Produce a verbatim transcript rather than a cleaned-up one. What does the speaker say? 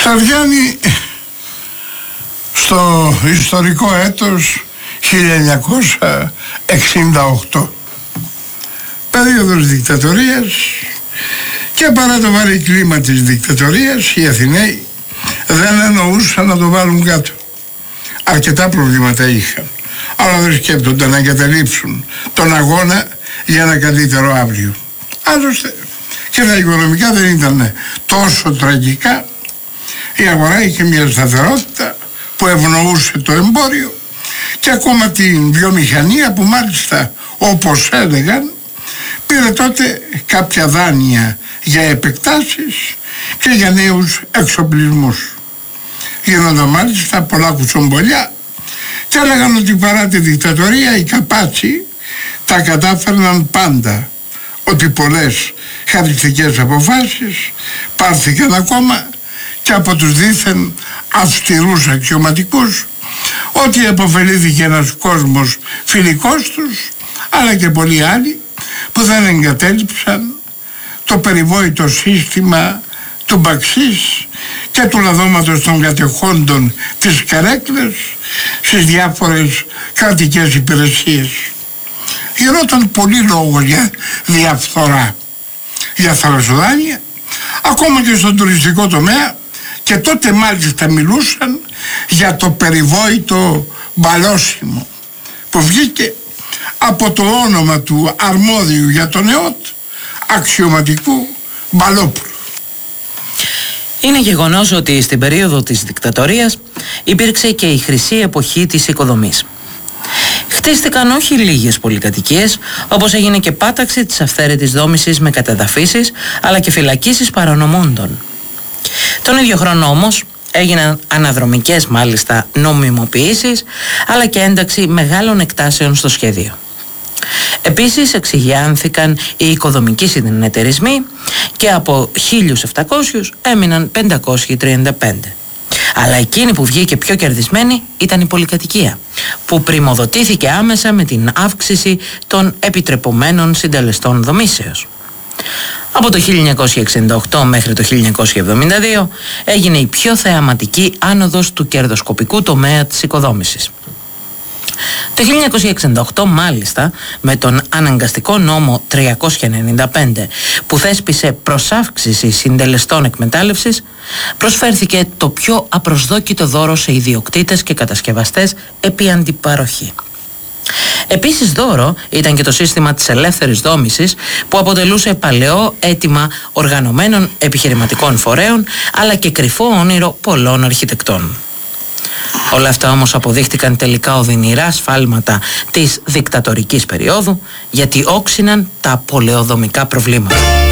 Σταδιάννη, στο ιστορικό έτος χίλια εννιακόσια εξήντα οκτώ, περίοδος δικτατορίας, και παρά το βαρύ κλίμα της δικτατορίας οι Αθηναίοι δεν εννοούσαν να το βάλουν κάτω. Αρκετά προβλήματα είχαν, αλλά δεν σκέπτονταν να εγκαταλείψουν τον αγώνα για ένα καλύτερο αύριο. Άλλωστε και τα οικονομικά δεν ήταν τόσο τραγικά. Η αγορά είχε μια σταθερότητα που ευνοούσε το εμπόριο και ακόμα την βιομηχανία, που μάλιστα, όπως έλεγαν, πήρε τότε κάποια δάνεια για επεκτάσεις και για νέους εξοπλισμούς. Γίνονταν μάλιστα πολλά κουτσομπολιά και έλεγαν ότι παρά τη δικτατορία οι Καπάτσι τα κατάφερναν πάντα, ότι πολλές χαριστικές αποφάσεις πάρθηκαν ακόμα και από τους δήθεν αυστηρούς αξιωματικούς, ότι επωφελήθηκε ένας κόσμος φιλικός τους, αλλά και πολλοί άλλοι που δεν εγκατέλειψαν το περιβόητο σύστημα του Μπαξής και του λαδώματος των κατεχόντων της καρέκλας στις διάφορες κρατικές υπηρεσίες. Γινόταν πολύ λόγο για διαφθορά, για θαλασσοδάνεια, ακόμα και στον τουριστικό τομέα, και τότε μάλιστα μιλούσαν για το περιβόητο μπαλόσιμο που βγήκε από το όνομα του αρμόδιου για τον ΕΟΤ αξιωματικού Μπαλόπουλου. Είναι γεγονός ότι στην περίοδο της δικτατορίας υπήρξε και η χρυσή εποχή της οικοδομής. Χτίστηκαν όχι λίγες πολυκατοικίες, όπως έγινε και πάταξη της αυθαίρετης δόμησης με κατεδαφίσεις, αλλά και φυλακίσεις παρανομώντων. Τον ίδιο χρόνο όμως έγιναν αναδρομικές μάλιστα νομιμοποιήσεις, αλλά και ένταξη μεγάλων εκτάσεων στο σχέδιο. Επίσης εξηγιάνθηκαν οι οικοδομικοί συνεταιρισμοί και από χίλιους επτακόσιους έμειναν πεντακόσιοι τριάντα πέντε. Αλλά εκείνη που βγήκε πιο κερδισμένη ήταν η πολυκατοικία, που πριμοδοτήθηκε άμεσα με την αύξηση των επιτρεπωμένων συντελεστών δομήσεως. Από το χίλια εννιακόσια εξήντα οκτώ μέχρι το χίλια εννιακόσια εβδομήντα δύο έγινε η πιο θεαματική άνοδος του κερδοσκοπικού τομέα της οικοδόμησης. Το χίλια εννιακόσια εξήντα οκτώ μάλιστα, με τον αναγκαστικό νόμο τριακόσια ενενήντα πέντε που θέσπισε προσάυξηση συντελεστών εκμετάλλευσης, προσφέρθηκε το πιο απροσδόκητο δώρο σε ιδιοκτήτες και κατασκευαστές επί αντιπαροχή. Επίσης δώρο ήταν και το σύστημα της ελεύθερης δόμησης, που αποτελούσε παλαιό αίτημα οργανωμένων επιχειρηματικών φορέων, αλλά και κρυφό όνειρο πολλών αρχιτεκτών. Όλα αυτά όμως αποδείχτηκαν τελικά οδυνηρά σφάλματα της δικτατορικής περίοδου, γιατί όξυναν τα πολεοδομικά προβλήματα.